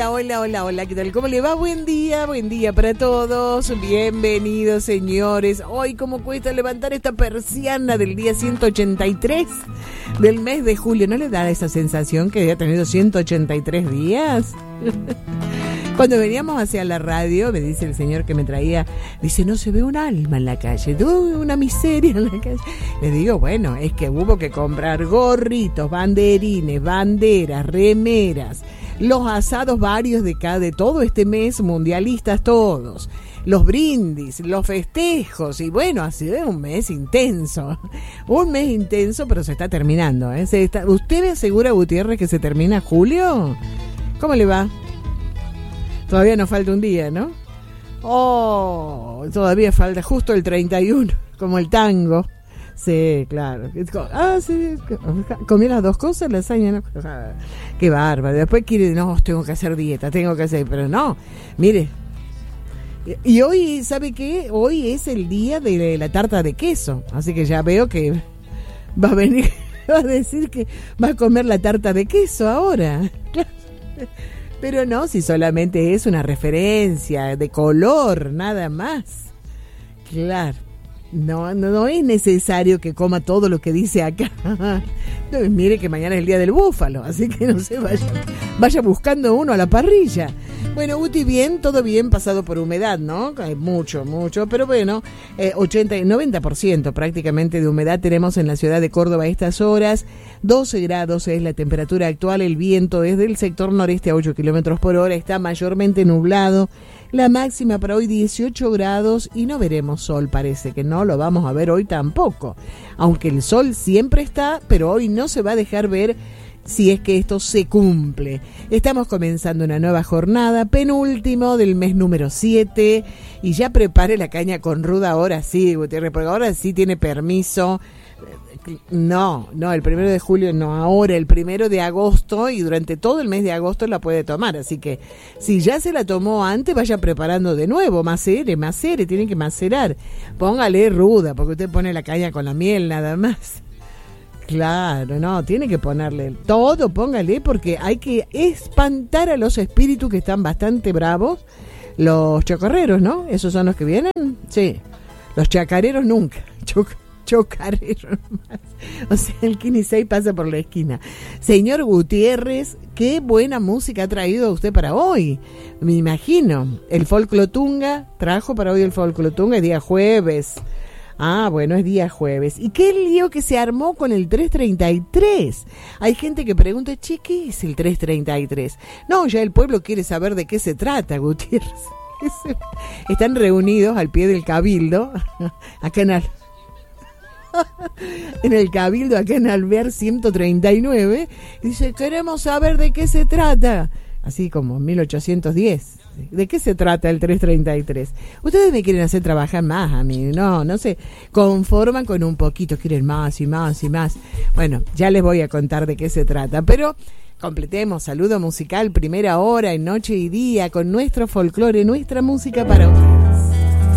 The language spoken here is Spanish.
hola, ¿qué tal? ¿Cómo le va? Buen día para todos. Bienvenidos, señores. Hoy, ¿cómo cuesta levantar esta persiana del día 183 del mes de julio? ¿No le da esa sensación que había tenido 183 días? Cuando veníamos hacia la radio, me dice el señor que me traía, dice, no se ve un alma en la calle, una miseria en la calle. Le digo, bueno, es que hubo que comprar gorritos, banderines, banderas, remeras, los asados varios de todo este mes, mundialistas todos, los brindis, los festejos, y bueno, ha sido un mes intenso, pero se está terminando, ¿eh? ¿Usted me asegura, Gutiérrez, que se termina julio? ¿Cómo le va? Todavía nos falta un día, ¿no? Todavía falta justo el 31, como el tango. Sí, claro. Sí, comí las dos cosas, lasaña, ¿no? Qué bárbaro. Después quiere, no, tengo que hacer dieta, pero no, mire. Y hoy, ¿sabe qué? Hoy es el día de la tarta de queso, así que ya veo que va a venir, va a decir que va a comer la tarta de queso ahora. Pero no, si solamente es una referencia de color, nada más. Claro, no es necesario que coma todo lo que dice acá. No, mire que mañana es el día del búfalo, así que no se vaya buscando uno a la parrilla. Bueno, Guti, bien, todo bien, pasado por humedad, ¿no? Hay mucho, pero bueno, 80 y 90% prácticamente de humedad tenemos en la ciudad de Córdoba a estas horas. 12 grados es la temperatura actual, el viento es del sector noreste a 8 kilómetros por hora, está mayormente nublado. La máxima para hoy 18 grados y no veremos sol, parece que no lo vamos a ver hoy tampoco. Aunque el sol siempre está, pero hoy no se va a dejar ver si es que esto se cumple. Estamos comenzando una nueva jornada, penúltimo del mes número 7, y ya prepare la caña con ruda ahora sí, Gutiérrez, porque ahora sí tiene permiso. No, el 1 de julio no, ahora el 1 de agosto, y durante todo el mes de agosto la puede tomar, así que si ya se la tomó antes, vaya preparando de nuevo, macere, tiene que macerar, póngale ruda, porque usted pone la caña con la miel nada más. Claro, no, tiene que ponerle todo, póngale, porque hay que espantar a los espíritus que están bastante bravos, los chocorreros, ¿no? ¿Esos son los que vienen? Sí, los chacareros nunca, chocareros más. O sea, el Kini 6 pasa por la esquina. Señor Gutiérrez, qué buena música ha traído usted para hoy, me imagino. El Folclotunga, trajo para hoy el Folclotunga, es día jueves. Bueno, es día jueves. ¿Y qué lío que se armó con el 333? Hay gente que pregunta, che, ¿qué es el 333? No, ya el pueblo quiere saber de qué se trata, Gutiérrez. Están reunidos al pie del cabildo, acá en el cabildo, acá en Alvear 139, y dice, queremos saber de qué se trata. Así como en 1810. ¿De qué se trata el 333? Ustedes me quieren hacer trabajar más a mí, no se conforman con un poquito, quieren más y más y más. Bueno, ya les voy a contar de qué se trata, pero completemos saludo musical, primera hora en Noche y Día, con nuestro folclore, nuestra música para ustedes.